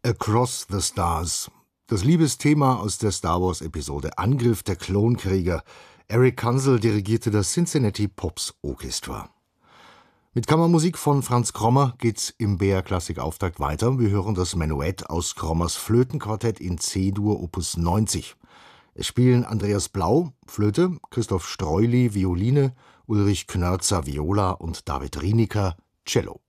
Across the Stars. Das Liebesthema aus der Star-Wars-Episode Angriff der Klonkrieger. Eric Kansel dirigierte das Cincinnati Pops Orchestra. Mit Kammermusik von Franz Krommer geht's im BR-Klassik-Auftakt weiter. Wir hören das Menuett aus Krommers Flötenquartett in C-Dur Opus 90. Es spielen Andreas Blau, Flöte, Christoph Streuli, Violine, Ulrich Knörzer, Viola und David Rienecker, Cello.